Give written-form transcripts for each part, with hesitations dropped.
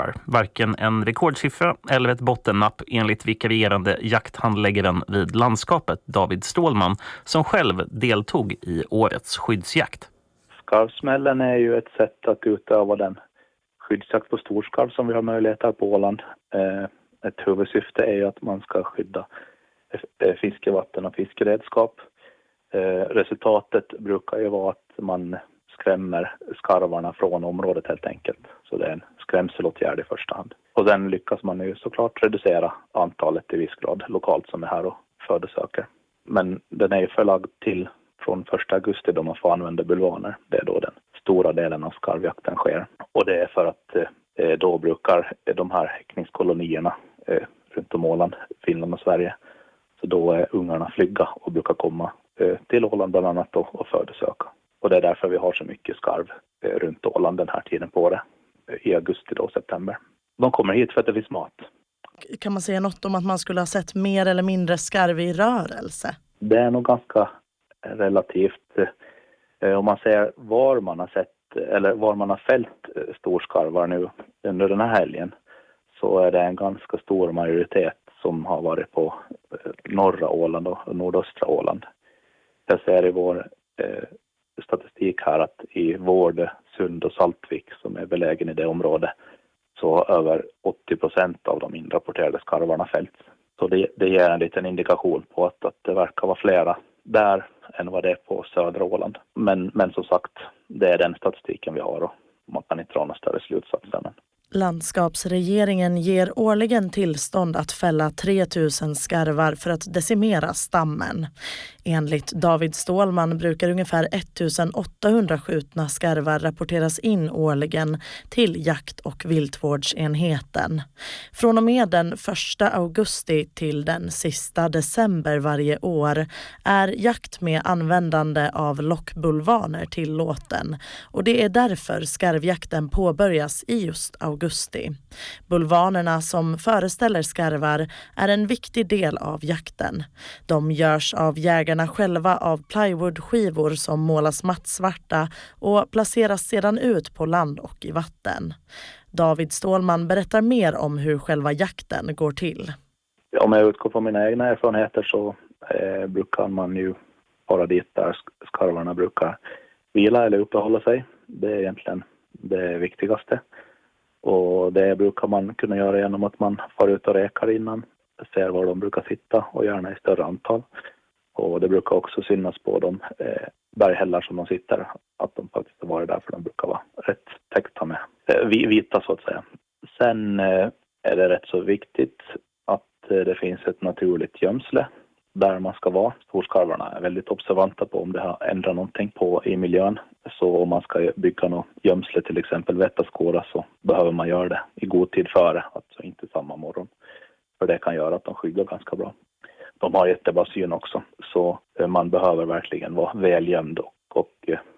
skarvar. Varken en rekordsiffra eller ett bottennapp enligt vikarierande jakthandläggaren vid landskapet David Stålman som själv deltog i årets skyddsjakt. Skarvsmällen är ju ett sätt att utöva den skyddsjakt på storskarv som vi har möjlighet här på Åland. Ett huvudsyfte är ju att man ska skydda fiskevatten och fiskeredskap. Resultatet brukar ju vara att man skrämmer skarvarna från området helt enkelt. Så det är en skrämselåtgärd i första hand. Och sen lyckas man ju såklart reducera antalet i viss grad lokalt som är här och födosöker. Men den är ju förlagd till från 1 augusti då man får använda bulvaner. Det är då den stora delen av skarvjakten sker. Och det är för att då brukar de här häckningskolonierna runt om Åland, Finland och Sverige, så då är ungarna flygga och brukar komma till Åland bland annat och födosöka. Och det är därför vi har så mycket skarv runt Åland den här tiden på året, i augusti och september. De kommer hit för att det finns mat. Kan man säga något om att man skulle ha sett mer eller mindre skarv i rörelse? Det är nog ganska relativt. Om man ser var man har sett eller var man har fällt storskarvar nu under den här helgen, så är det en ganska stor majoritet som har varit på norra Åland och nordöstra Åland. Jag ser i vår statistik här att i Vårde, Sund och Saltvik som är belägen i det området, så har över 80% av de inrapporterade skarvarna fällts. Så det ger en liten indikation på att det verkar vara flera där än vad det är på södra Åland. Men som sagt, det är den statistiken vi har och man kan inte dra några större slutsatser. Landskapsregeringen ger årligen tillstånd att fälla 3000 skarvar för att decimera stammen. Enligt David Stålman brukar ungefär 1800 skjutna skarvar rapporteras in årligen till jakt- och viltvårdsenheten. Från och med den 1 augusti till den sista december varje år är jakt med användande av lockbulvaner tillåten, och det är därför skarvjakten påbörjas i just augusti. Bulvanerna som föreställer skarvar är en viktig del av jakten. De görs av jägarna själva av plywoodskivor som målas mattsvarta och placeras sedan ut på land och i vatten. David Stålman berättar mer om hur själva jakten går till. Om jag utgår från mina egna erfarenheter så brukar man ju vara dit där skarvarna brukar vila eller uppehålla sig. Det är egentligen det viktigaste. Och det brukar man kunna göra genom att man får ut och rekar innan, ser var de brukar sitta och gärna i större antal. Och det brukar också synas på de berghällar som de sitter, att de faktiskt har varit där, för de brukar vara rätt täckta med vita så att säga. Sen är det rätt så viktigt att det finns ett naturligt gömsle där man ska vara. Storskarvarna är väldigt observanta på om det har ändrat någonting på i miljön. Så om man ska bygga något gömsle, till exempel vettaskåra, så behöver man göra det i god tid före, alltså inte samma morgon. För det kan göra att de skyggar ganska bra. De har jättebra syn också, så man behöver verkligen vara välgömd och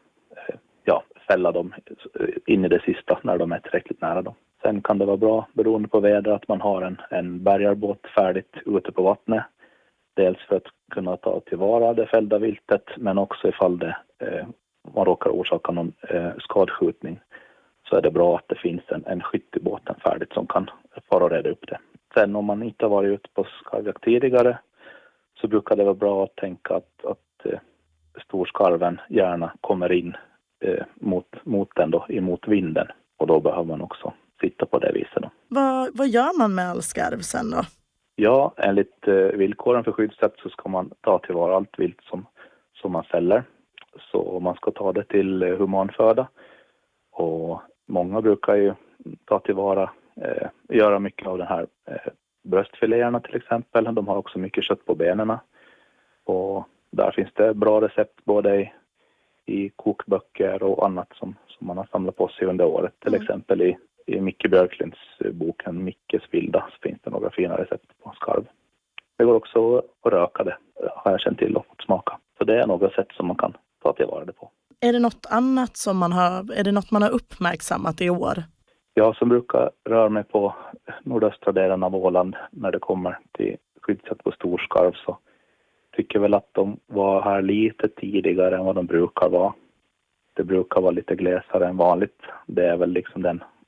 fälla dem in i det sista när de är tillräckligt nära dem. Sen kan det vara bra, beroende på väder, att man har en bärgarbåt färdigt ute på vattnet. Dels för att kunna ta tillvara det fällda viltet, men också ifall man råkar orsaka någon skadskjutning, så är det bra att det finns en skytt i båten färdigt som kan fara och reda upp det. Sen om man inte har varit ute på skarvjakt tidigare, så brukar det vara bra att tänka att storskarven gärna kommer in mot den då, emot vinden. Och då behöver man också sitta på det viset. Då. Vad gör man med all skarv sen då? Ja, enligt villkoren för skyddsjakt så ska man ta tillvara allt vilt som man fäller. Så man ska ta det till humanföda. Och många brukar ju ta tillvara, göra mycket av den här bröstfiléerna till exempel. De har också mycket kött på benen. Och där finns det bra recept både i kokböcker och annat som man har samlat på sig under året. Till exempel i Micke Björklunds boken Mickes vilda så finns det några fina recept på skarv. Det går också att röka det, har jag känt till och fått smaka. Så det är några sätt som man kan ta tillvara det på. Är det något annat är det något man har uppmärksammat i år? Jag som brukar röra mig på nordöstra delen av Åland när det kommer till skyddsjakt på storskarv, så tycker väl att de var här lite tidigare än vad de brukar vara. Det brukar vara lite glesare än vanligt. Det är väl liksom den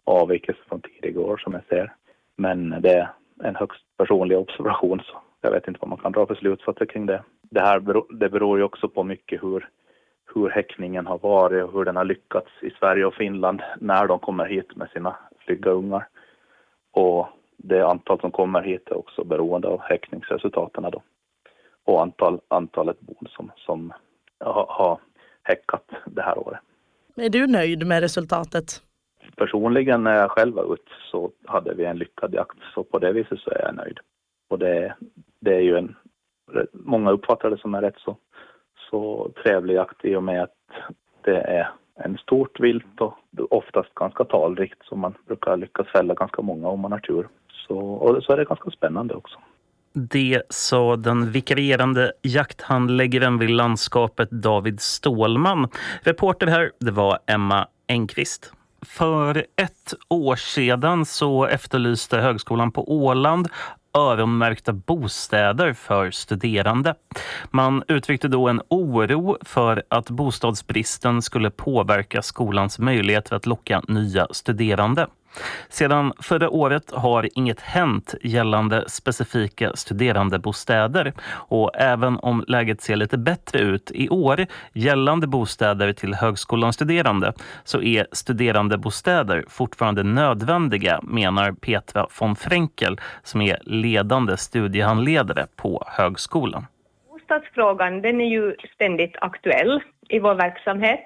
avvikelse från tidigare år som jag ser. Men det är en högst personlig observation, så jag vet inte vad man kan dra för slutsatser kring det. Det beror ju också på mycket hur häckningen har varit och hur den har lyckats i Sverige och Finland när de kommer hit med sina flygga ungar. Och det antal som kommer hit är också beroende av häckningsresultaten då. Och antalet bon som har häckat det här året. Är du nöjd med resultatet? Personligen när jag själv var ut så hade vi en lyckad jakt, så på det viset så är jag nöjd. Och det är ju många uppfattar det som en rätt så trevlig jakt i och med att det är en stort vilt och oftast ganska talrikt, så man brukar lyckas fälla ganska många om man har tur. Och så är det ganska spännande också. Det sa den vikarierande jakthandläggaren vid landskapet David Stålman. Reporter här, det var Emma Engqvist. För 1 år sedan så efterlyste Högskolan på Åland öronmärkta bostäder för studerande. Man uttryckte då en oro för att bostadsbristen skulle påverka skolans möjligheter att locka nya studerande. Sedan förra året har inget hänt gällande specifika studerandebostäder, och även om läget ser lite bättre ut i år gällande bostäder till högskolanstuderande så är studerandebostäder fortfarande nödvändiga, menar Petra von Frenkel som är ledande studiehandledare på högskolan. Bostadsfrågan, den är ju ständigt aktuell i vår verksamhet.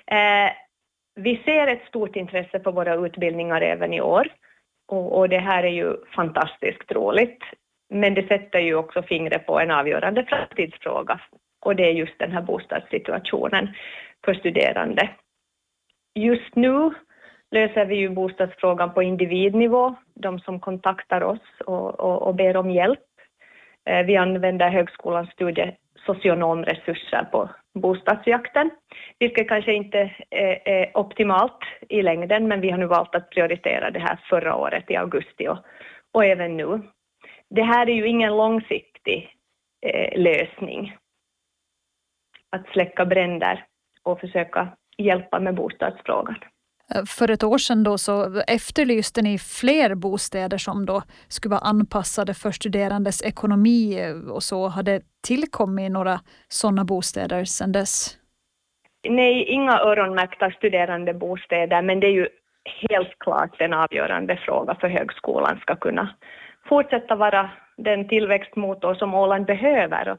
Vi ser ett stort intresse för våra utbildningar även i år, och det här är ju fantastiskt roligt. Men det sätter ju också fingret på en avgörande framtidsfråga, och det är just den här bostadssituationen för studerande. Just nu löser vi ju bostadsfrågan på individnivå, de som kontaktar oss och ber om hjälp. Vi använder högskolans studiesocionomresurser på bostadsjakten, vilket kanske inte är optimalt i längden, men vi har nu valt att prioritera det här förra året i augusti och även nu. Det här är ju ingen långsiktig lösning, att släcka bränder och försöka hjälpa med bostadsfrågan. För 1 år sedan då så efterlyste ni fler bostäder som då skulle vara anpassade för studerandes ekonomi, och så hade tillkommit några sådana bostäder sedan dess? Nej, inga öronmärkta studerandebostäder, men det är ju helt klart en avgörande fråga för högskolan ska kunna fortsätta vara den tillväxtmotor som Åland behöver.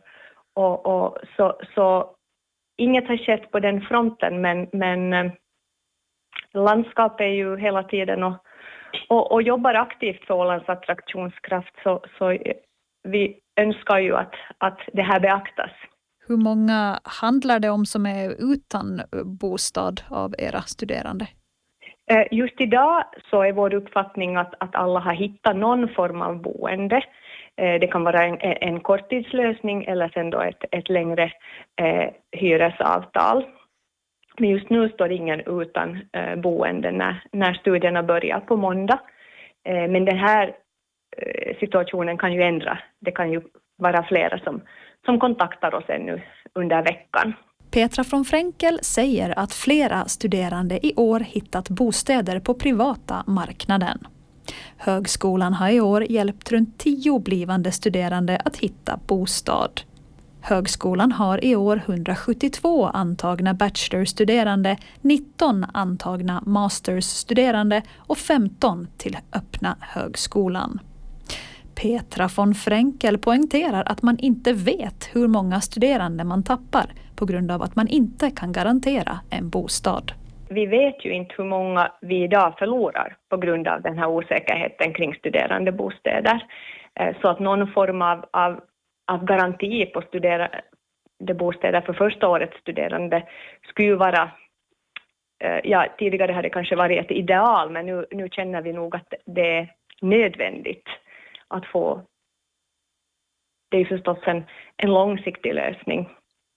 Så inget har skett på den fronten, men landskapet är ju hela tiden och jobbar aktivt för Ålands attraktionskraft, så vi önskar ju att det här beaktas. Hur många handlar det om som är utan bostad av era studerande? Just idag så är vår uppfattning att alla har hittat någon form av boende. Det kan vara en korttidslösning eller sen då ett längre hyresavtal. Men just nu står ingen utan boende när studierna börjar på måndag. Men den här situationen kan ju ändra. Det kan ju vara flera som kontaktar oss ännu under veckan. Petra von Frenkel säger att flera studerande i år hittat bostäder på privata marknaden. Högskolan har i år hjälpt runt 10 blivande studerande att hitta bostad. Högskolan har i år 172 antagna bachelorstuderande, 19 antagna mastersstuderande och 15 till öppna högskolan. Petra von Frenkel poängterar att man inte vet hur många studerande man tappar på grund av att man inte kan garantera en bostad. Vi vet ju inte hur många vi idag förlorar på grund av den här osäkerheten kring studerandebostäder. Så att någon form av garanti på studerandebostäder för första årets studerande skulle ju vara, tidigare hade det kanske varit ett ideal, men nu känner vi nog att det är nödvändigt att få. Det är förstås en långsiktig lösning.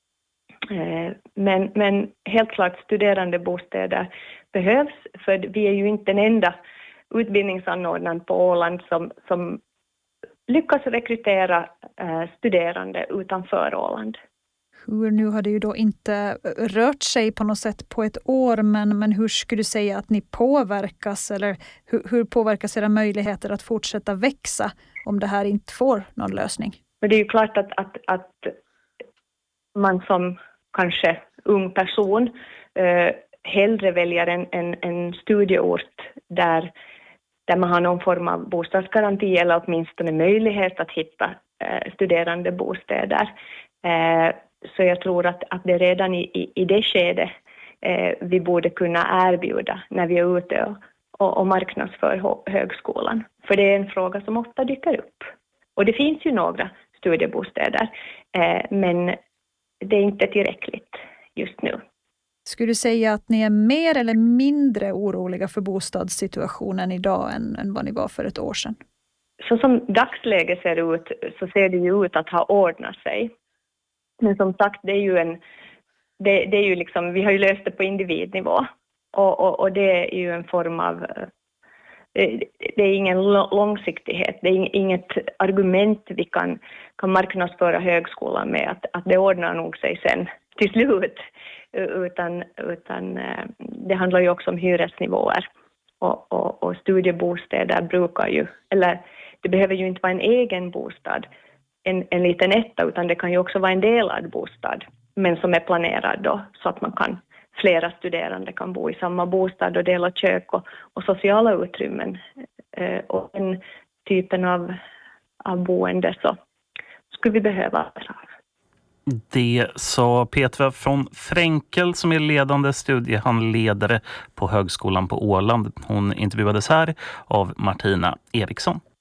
Men helt klart studerandebostäder behövs, för vi är ju inte den enda utbildningsanordnaren på Åland som lyckas rekrytera studerande utanför Åland. Nu har det ju då inte rört sig på något sätt på ett år, men hur skulle du säga att ni påverkas, eller hur påverkas era möjligheter att fortsätta växa om det här inte får någon lösning? Men det är ju klart att man som kanske ung person hellre väljer en studieort där man har någon form av bostadsgaranti eller åtminstone möjlighet att hitta studerande bostäder. Så jag tror att det redan i det skedet vi borde kunna erbjuda när vi är ute och marknadsför högskolan. För det är en fråga som ofta dyker upp. Och det finns ju några studiebostäder, men det är inte tillräckligt just nu. Skulle du säga att ni är mer eller mindre oroliga för bostadssituationen idag än vad ni var för ett år sedan? Så som dagsläget ser ut så ser det ju ut att ha ordnat sig. Men som sagt, det är ju liksom, vi har ju löst det på individnivå. Och det är ju en form av, det är ingen långsiktighet, det är inget argument vi kan marknadsföra högskolan med att det ordnar nog sig sen till slut. Utan det handlar ju också om hyresnivåer och studiebostäder brukar ju, eller det behöver ju inte vara en egen bostad, en liten etta, utan det kan ju också vara en delad bostad, men som är planerad då så att flera studerande kan bo i samma bostad och dela kök och sociala utrymmen. Och den typen av boende så skulle vi behöva. Det sa Petra från Fränkel som är ledande studiehandledare på Högskolan på Åland. Hon intervjuades här av Martina Eriksson.